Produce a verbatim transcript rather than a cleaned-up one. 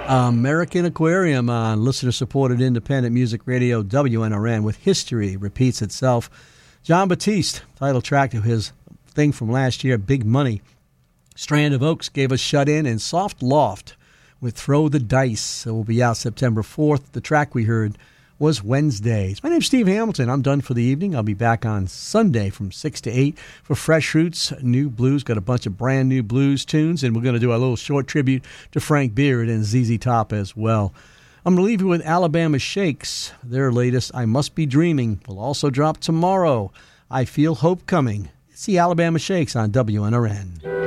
American Aquarium on listener-supported independent music radio W N R N with History Repeats Itself. John Batiste, title track to his thing from last year, Big Money. Strand of Oaks gave us Shut In, and Soft Loft with Throw the Dice. It will be out September fourth. The track we heard was Wednesdays. My name's Steve Hamilton. I'm done for the evening. I'll be back on Sunday from six to eight for Fresh Roots, New Blues. Got a bunch of brand new blues tunes, and we're going to do a little short tribute to Frank Beard and Z Z Top as well. I'm going to leave you with Alabama Shakes. Their latest, I Must Be Dreaming, will also drop tomorrow. I Feel Hope Coming. It's the Alabama Shakes on W N R N.